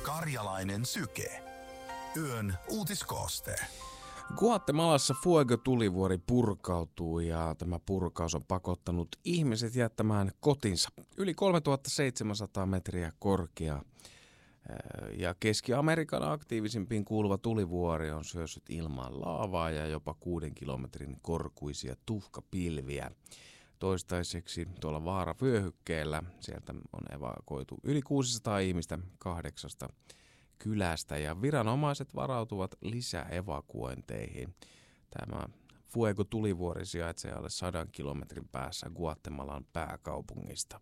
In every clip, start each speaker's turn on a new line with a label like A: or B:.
A: Karjalainen syke. Yön uutiskooste.
B: Guatemalassa Fuego-tulivuori purkautuu ja tämä purkaus on pakottanut ihmiset jättämään kotinsa. Yli 3700 metriä korkea ja Keski-Amerikan aktiivisimpiin kuuluva tulivuori on syössyt ilmaan laavaa ja jopa 6 kilometrin korkuisia tuhkapilviä. Toistaiseksi tuolla vaaravyöhykkeellä sieltä on evakuoitu yli 600 ihmistä 8 kylästä ja viranomaiset varautuvat lisäevakuointeihin. Tämä Fuego-tulivuori sijaitsee alle 100 kilometrin päässä Guatemalan pääkaupungista.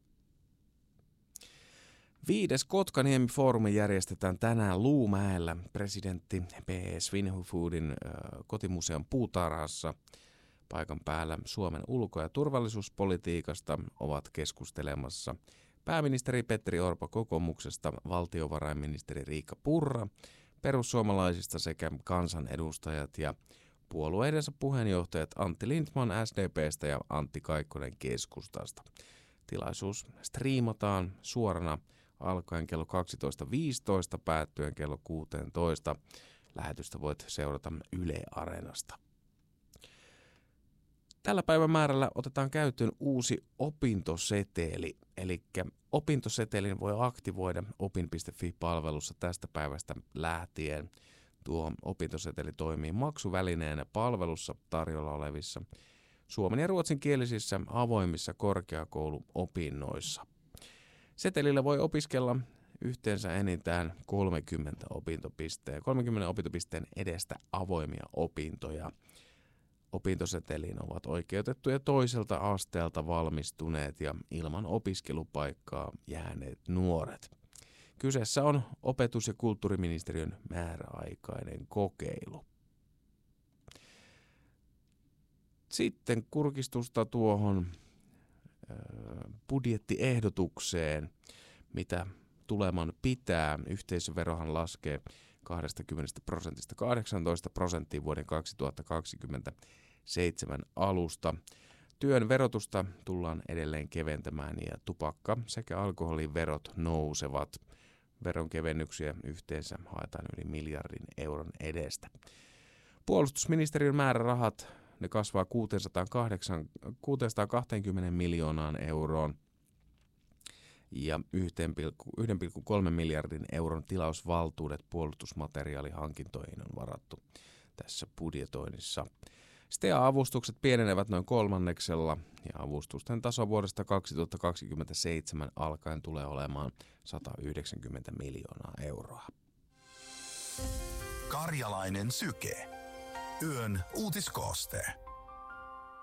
B: 5. Kotkaniemi-foorumi järjestetään tänään Luumäellä presidentti P.E. Svinhufvudin kotimuseon puutarhassa. Paikan päällä Suomen ulko- ja turvallisuuspolitiikasta ovat keskustelemassa pääministeri Petteri Orpo kokoomuksesta, valtiovarainministeri Riikka Purra, perussuomalaisista sekä kansanedustajat ja puolueidensa puheenjohtajat Antti Lindtman SDP:stä ja Antti Kaikkonen keskustasta. Tilaisuus striimataan suorana alkaen kello 12.15 päättyen kello 16. Lähetystä voit seurata Yle Areenasta. Tällä päivämäärällä otetaan käyttöön uusi opintoseteli, eli opintosetelin voi aktivoida opin.fi-palvelussa tästä päivästä lähtien. Tuo opintoseteli toimii maksuvälineenä palvelussa tarjolla olevissa suomen- ja ruotsinkielisissä avoimissa korkeakouluopinnoissa. Setelillä voi opiskella yhteensä enintään 30 opintopisteen edestä avoimia opintoja. Opintoseteliin ovat oikeutettuja toiselta asteelta valmistuneet ja ilman opiskelupaikkaa jääneet nuoret. Kyseessä on opetus- ja kulttuuriministeriön määräaikainen kokeilu. Sitten kurkistusta tuohon budjettiehdotukseen, mitä tuleman pitää. Yhteisöverohan laskee 20% 18% vuoden 2027 alusta. Työn verotusta tullaan edelleen keventämään ja tupakka sekä alkoholin verot nousevat. Veronkevennyksiä yhteensä haetaan yli miljardin euron edestä. Puolustusministeriön määrärahat ne kasvaa 620 miljoonaan euroon ja 1,3 miljardin euron tilausvaltuudet puolustusmateriaalihankintoihin on varattu tässä budjetoinnissa. STEA-avustukset pienenevät noin 1/3 ja avustusten taso vuodesta 2027 alkaen tulee olemaan 190 miljoonaa euroa.
A: Karjalainen syke. Yön uutiskooste.